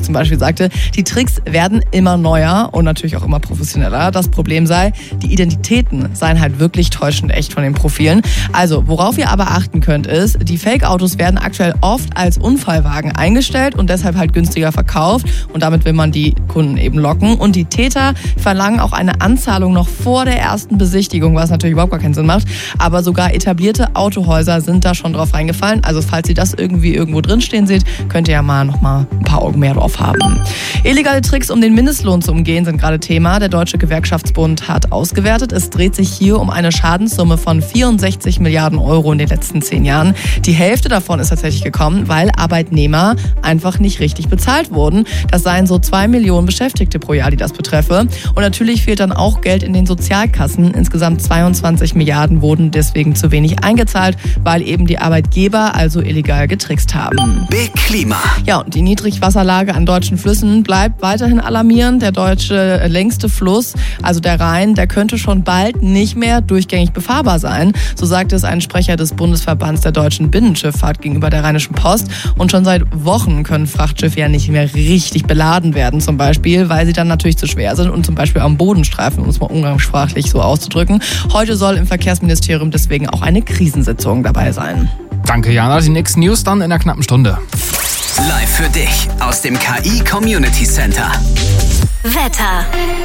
zum Beispiel sagte, die Tricks werden immer neuer und natürlich auch immer professioneller. Das Problem sei, die Identitäten seien halt wirklich täuschend echt von den Profilen. Also, worauf ihr aber achten könnt, ist, die Fake-Autos werden aktuell oft als Unfallwagen eingestellt und deshalb halt günstiger verkauft. Und damit will man die Kunden eben locken. Und die Täter verlangen auch eine Anzahlung noch vor der ersten Besichtigung, was natürlich überhaupt gar keinen Sinn macht. Aber sogar etablierte Autohäuser sind da schon drauf reingefallen. Also, falls ihr das irgendwie irgendwo drinstehen seht, könnt ihr ja mal noch mal ein paar Augen mehr drauf haben. Illegale Tricks, um den Mindestlohn zu umgehen, sind gerade Thema. Der Deutsche Gewerkschaftsbund hat ausgewertet. Es dreht sich hier um eine Schadenssumme von 64 Milliarden Euro in den letzten 10 Jahren. Die Hälfte davon ist tatsächlich gekommen, weil Arbeitnehmer einfach nicht richtig bezahlt wurden. Das seien so 2 Millionen Beschäftigte pro Jahr, die das betreffe. Und natürlich fehlt dann auch Geld in den Sozialkassen. Insgesamt 22 Milliarden wurden deswegen zu wenig eingezahlt, weil eben die Arbeitgeber also illegal getrickst haben. Big Klima. Ja, und die Niedrigwasserlage an deutschen Flüssen bleibt weiterhin alarmierend. Der deutsche längste Fluss, also der Rhein, der könnte schon bald nicht mehr durchgängig befahrbar sein. So sagte es ein Sprecher des Bundesverbands der deutschen Binnenschifffahrt gegenüber der Rheinischen Post. Und schon seit Wochen können Frachtschiffe ja nicht mehr richtig beladen werden, zum Beispiel, weil sie dann natürlich zu schwer sind und zum Beispiel am Boden streifen, um es mal umgangssprachlich so auszudrücken. Heute soll im Verkehrsministerium deswegen auch eine Krisensitzung dabei sein. Danke, Jana. Die nächsten News dann in einer knappen Stunde. Live für dich aus dem KI Community Center. Wetter.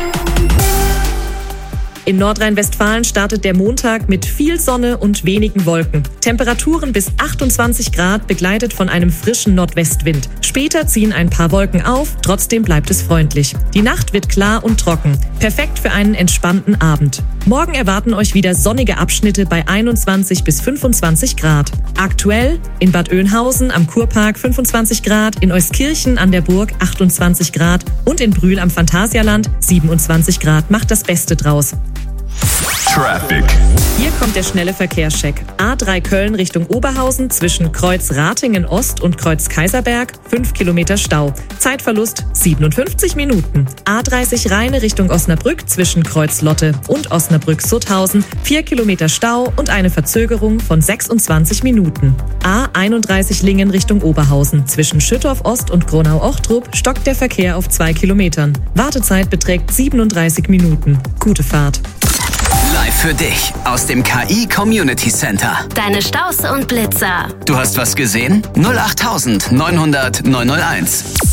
In Nordrhein-Westfalen startet der Montag mit viel Sonne und wenigen Wolken. Temperaturen bis 28 Grad, begleitet von einem frischen Nordwestwind. Später ziehen ein paar Wolken auf, trotzdem bleibt es freundlich. Die Nacht wird klar und trocken. Perfekt für einen entspannten Abend. Morgen erwarten euch wieder sonnige Abschnitte bei 21 bis 25 Grad. Aktuell in Bad Oeynhausen am Kurpark 25 Grad, in Euskirchen an der Burg 28 Grad und in Brühl am Phantasialand 27 Grad. Macht das Beste draus. Traffic. Hier kommt der schnelle Verkehrscheck. A3 Köln Richtung Oberhausen zwischen Kreuz Ratingen Ost und Kreuz Kaiserberg 5 Kilometer Stau. Zeitverlust 57 Minuten. A30 Rheine Richtung Osnabrück zwischen Kreuz Lotte und Osnabrück Sutthausen 4 Kilometer Stau und eine Verzögerung von 26 Minuten. A31 Lingen Richtung Oberhausen zwischen Schüttorf Ost und Gronau-Ochtrup stockt der Verkehr auf 2 Kilometern. Wartezeit beträgt 37 Minuten. Gute Fahrt. Live für dich aus dem KI Community Center. Deine Staus und Blitzer. Du hast was gesehen? 08900 901.